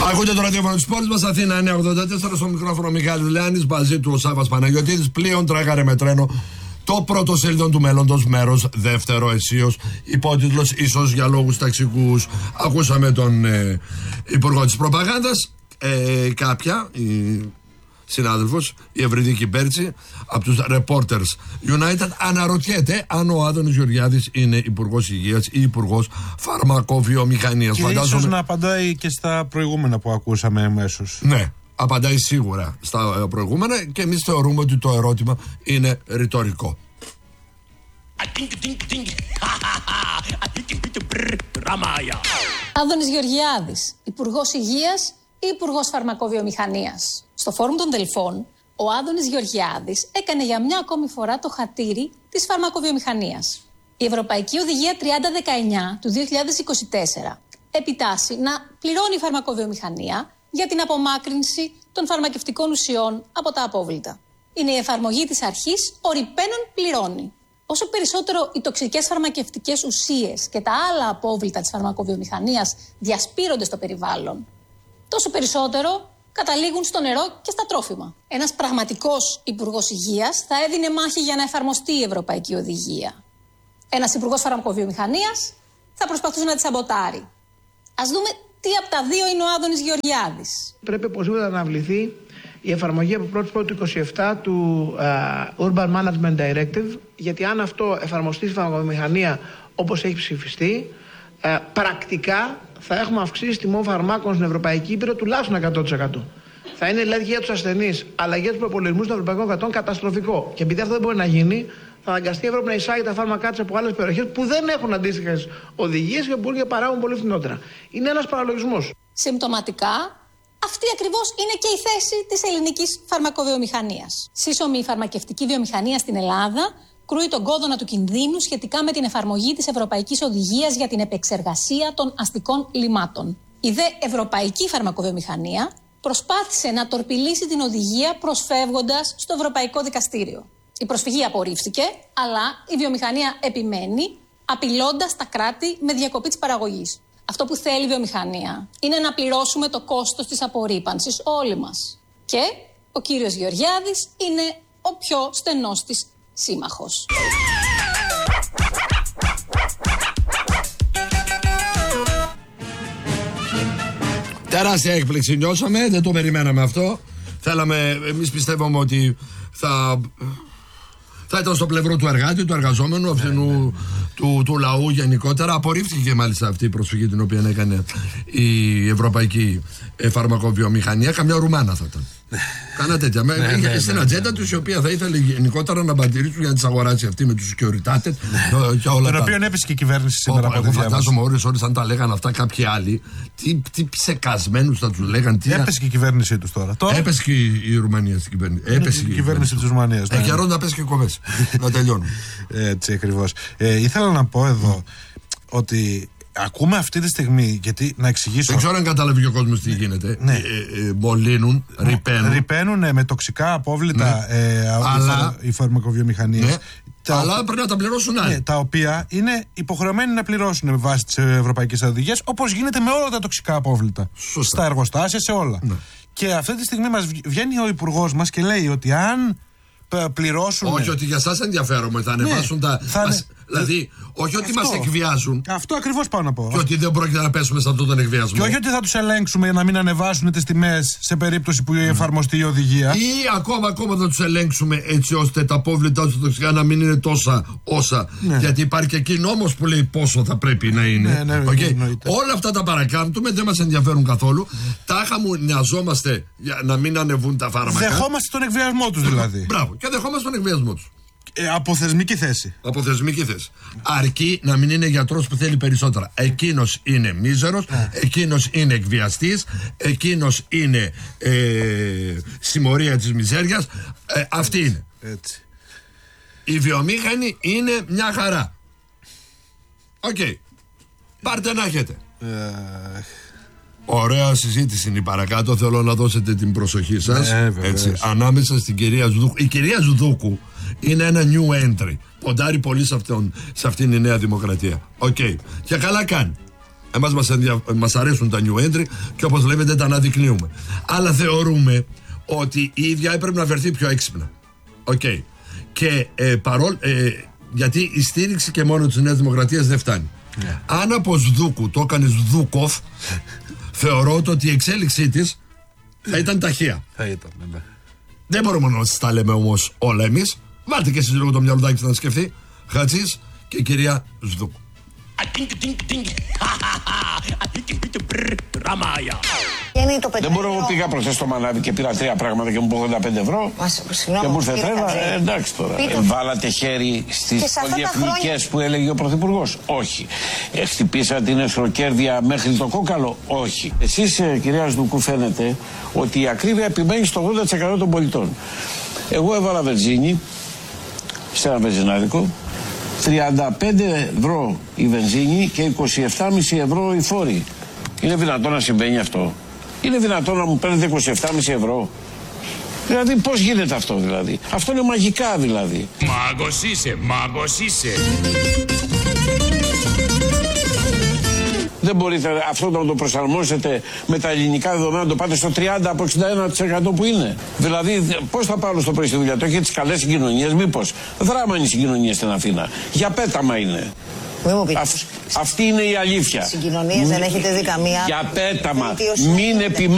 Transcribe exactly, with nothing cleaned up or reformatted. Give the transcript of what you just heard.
Ακούτε το ραδιόφωνο της πόλης μας, Αθήνα εννιακόσια ογδόντα τέσσερα, στο μικρόφωνο Μιχάλης Λεάνης, μαζί του ο Σάββας Παναγιωτίδης. Πλοίον τράγαρε με τρένο. Το πρώτο σελίδο του μέλλοντος, μέρος δεύτερο αισίως, υπότιτλος ίσως για λόγους ταξικούς. Ακούσαμε τον ε, Υπουργό της Προπαγάνδας, ε, κάποια, η συνάδελφος, η Ευρυδίκη Μπέρτσι, από τους Reporters United, αναρωτιέται αν ο Άδωνης Γεωργιάδης είναι Υπουργός Υγείας ή Υπουργός Φαρμακοβιομηχανίας. Και Φαντάζομαι... ίσως να απαντάει και στα προηγούμενα που ακούσαμε εμέσως. Ναι. Απαντάει σίγουρα στα προηγούμενα και εμείς θεωρούμε ότι το ερώτημα είναι ρητορικό. Άδωνης Γεωργιάδης, Υπουργός Υγείας ή Υπουργός Φαρμακοβιομηχανίας. Στο Φόρουμ των Δελφών, ο Άδωνης Γεωργιάδης έκανε για μια ακόμη φορά το χατήρι της φαρμακοβιομηχανίας. Η Ευρωπαϊκή Οδηγία τριάντα δεκαεννιά του δύο χιλιάδες είκοσι τέσσερα επιτάσσει να πληρώνει η φαρμακοβιομηχανία για την απομάκρυνση των φαρμακευτικών ουσιών από τα απόβλητα. Είναι η εφαρμογή της αρχής «ο ρηπαίνων πληρώνει». Όσο περισσότερο οι τοξικές φαρμακευτικές ουσίες και τα άλλα απόβλητα της φαρμακοβιομηχανίας διασπείρονται στο περιβάλλον, τόσο περισσότερο καταλήγουν στο νερό και στα τρόφιμα. Ένας πραγματικός υπουργός υγείας θα έδινε μάχη για να εφαρμοστεί η Ευρωπαϊκή Οδηγία. Ένας υπουργός φαρμακοβιομηχανίας θα προσπαθούσε να τη σαμποτάρει. Ας δούμε τι από τα δύο είναι ο Άδωνης Γεωργιάδης. Πρέπει οπωσδήποτε να αναβληθεί η εφαρμογή από πρώτη πρώτη του είκοσι επτά του uh, Urban Management Directive, γιατί αν αυτό εφαρμοστεί στη φαρμακοβιομηχανία όπως έχει ψηφιστεί, uh, πρακτικά θα έχουμε αυξήσει τιμό φαρμάκων στην Ευρωπαϊκή Ήπειρο τουλάχιστον εκατό τοις εκατό. Θα είναι δηλαδή για τους ασθενείς αλλά για τους προπολογισμούς των ευρωπαϊκών κρατών καταστροφικό. Και επειδή αυτό δεν μπορεί να γίνει, θα αναγκαστεί η Ευρώπη να εισάγει τα φάρμακά της από άλλες περιοχές που δεν έχουν αντίστοιχες οδηγίες και μπορούν και παράγουν πολύ φθηνότερα. Είναι ένας παραλογισμός. Συμπτωματικά, αυτή ακριβώς είναι και η θέση της ελληνικής φαρμακοβιομηχανίας. Σύσσωμη η φαρμακευτική βιομηχανία στην Ελλάδα κρούει τον κόδωνα του κινδύνου σχετικά με την εφαρμογή της Ευρωπαϊκής Οδηγίας για την επεξεργασία των αστικών λιμάτων. Η δε Ευρωπαϊκή Φαρμακοβιομηχανία προσπάθησε να τορπιλήσει την οδηγία προσφεύγοντας στο Ευρωπαϊκό Δικαστήριο. Η προσφυγή απορρίφθηκε, αλλά η βιομηχανία επιμένει, απειλώντας τα κράτη με διακοπή της παραγωγής. Αυτό που θέλει η βιομηχανία είναι να πληρώσουμε το κόστος της απορρίπανσης όλοι μας. Και ο κύριος Γεωργιάδης είναι ο πιο στενός της σύμμαχος. Τεράστια έκπληξη νιώσαμε, δεν το περιμέναμε αυτό. Θέλαμε, εμείς πιστεύαμε ότι θα... θα ήταν στο πλευρό του εργάτη, του εργαζόμενου, αυτού ναι, ναι. του, του λαού γενικότερα. Απορρίφθηκε μάλιστα αυτή η προσφυγή την οποία έκανε η Ευρωπαϊκή Φαρμακοβιομηχανία. Καμιά Ρουμάνα θα ήταν. Κάνα τέτοια. Ναι, είχε ναι, στην ναι, ατζέντα ναι, του, η οποία θα ήθελε γενικότερα να παντηρήσουν για να τι αγοράσει αυτή με του securitates και όλα. Τον οποίο έπεσε και η κυβέρνηση σήμερα. Εγώ φαντάζομαι ώρες-ώρες αν τα λέγανε αυτά κάποιοι άλλοι, τι, τι ψεκασμένους θα του λέγανε. Έπεσε και η κυβέρνησή του τώρα. Έπεσε και η Ρουμανία στην κυβέρνηση. Έπεσε η κυβέρνηση τη Ρουμανία. Ε, καιρό να πέσει και κομμές. Να τελειώνουν. Έτσι ακριβώς. Ήθελα να πω εδώ ότι. Ακούμε αυτή τη στιγμή, γιατί να εξηγήσω. Δεν ξέρω αν καταλαβαίνει ο κόσμος τι γίνεται. Ναι. Ε, ε, μολύνουν, ρηπαίνουν. Ρηπαίνουν ε, με τοξικά απόβλητα ναι. ε, αλλά, οι φαρμακοβιομηχανίες. Ναι. Τα, αλλά πρέπει να τα πληρώσουν άλλοι. Ναι, τα οποία είναι υποχρεωμένοι να πληρώσουν με βάση τις ευρωπαϊκές οδηγίες, όπως γίνεται με όλα τα τοξικά απόβλητα. Σωστά. Στα εργοστάσια, σε όλα. Ναι. Και αυτή τη στιγμή μας βγαίνει ο υπουργός μας και λέει ότι αν πληρώσουν. Όχι ότι για εσάς ενδιαφέρομαι, θα ανεβάσουν ναι, τα. Θα... Μας... Δηλαδή, όχι ότι μας εκβιάζουν. Αυτό ακριβώς πάω να πω. Και ότι δεν πρόκειται να πέσουμε σε αυτόν τον εκβιασμό. Και όχι ότι θα τους ελέγξουμε για να μην ανεβάσουν τις τιμές σε περίπτωση που εφαρμοστεί η οδηγία. Ή ακόμα, ακόμα θα τους ελέγξουμε έτσι ώστε τα απόβλητα του τοξικά να μην είναι τόσα όσα. Ναι. Γιατί υπάρχει και εκεί νόμος που λέει πόσο θα πρέπει να είναι. Ναι, ναι, okay. ναι, όλα αυτά τα παρακάμπτουμε, δεν μας ενδιαφέρουν καθόλου. Τάχα μου νοιαζόμαστε για να μην ανεβούν τα φάρμακα. Δεχόμαστε τον εκβιασμό τους δηλαδή. Μπράβο, και δεχόμαστε τον εκβιασμό τους. Ε, από θεσμική θέση. Από θεσμική θέση. Αρκεί να μην είναι γιατρός που θέλει περισσότερα. Εκείνος είναι μίζερος, yeah. εκείνος είναι εκβιαστής, εκείνος είναι ε, συμμορία της μιζέριας. Ε, αυτή είναι. Έτσι. Η βιομήχανη είναι μια χαρά. Οκ. Okay. Πάρτε να έχετε. Uh... Ωραία συζήτηση είναι η παρακάτω. Θέλω να δώσετε την προσοχή σας ναι, έτσι, ανάμεσα στην κυρία Ζουδούκου. Η κυρία Ζουδούκου είναι ένα new entry. Ποντάρει πολύ σε, αυτόν, σε αυτήν η νέα δημοκρατία. Οκ. Okay. Και καλά κάνει. Εμάς μας, ενδια... μας αρέσουν τα new entry και όπως βλέπετε τα αναδεικνύουμε. Αλλά θεωρούμε ότι η ίδια έπρεπε να βρεθεί πιο έξυπνα. Οκ. Okay. Και ε, παρόλ, ε, γιατί η στήριξη και μόνο της Νέας Δημοκρατίας δεν φτάνει. Yeah. Αν από Σδούκου το έκανες Δούκοφ, θεωρώ ότι η εξέλιξή της θα ήταν ταχεία. Θα ήταν, ναι. Δεν μπορούμε να σας τα λέμε όμως όλα εμείς. Βάλτε και εσείς λίγο το μυαλουδάκι να σκεφτεί. Χατζής και η κυρία Σδούκου. Δεν μπορώ, εγώ πήγα προχθές στο μανάβι και πήρα τρία πράγματα και μου πω ογδόντα πέντε ευρώ και μου ήρθε τρέλα. Ε, εντάξει τώρα. Ε, βάλατε χέρι στις πολυεθνικές χρόνια... που έλεγε ο Πρωθυπουργός? Όχι. Ε, χτυπήσατε την εχθροκέρδεια μέχρι το κόκαλο? Όχι. Εσείς, ε, κυρία Σδούκου, φαίνεται ότι η ακρίβεια επιμένει στο ογδόντα τοις εκατό των πολιτών. Εγώ έβαλα βενζίνη σε ένα βενζινάδικο, τριάντα πέντε ευρώ η βενζίνη και είκοσι επτά κόμμα πέντε ευρώ οι φόροι. Είναι δυνατόν να συμβαίνει αυτό? Είναι δυνατόν να μου παίρνετε είκοσι επτά κόμμα πέντε ευρώ? Δηλαδή πώς γίνεται αυτό δηλαδή? Αυτό είναι μαγικά δηλαδή. Μάγος είσαι, μάγος είσαι. Δεν μπορείτε αυτό να το προσαρμόσετε με τα ελληνικά δεδομένα, να το πάτε στο τριάντα από εξήντα ένα τοις εκατό που είναι? Δηλαδή πώς θα πάω στο πρωί στη δουλειά? Το έχετε τις καλές συγκοινωνίες? Μήπως δράμα είναι οι συγκοινωνίες στην Αθήνα? Για πέταμα είναι. Αυ, αυτή είναι η αλήθεια. Συγκοινωνίες δεν έχετε δει καμία? Για πέταμα. Μην επιμένετε.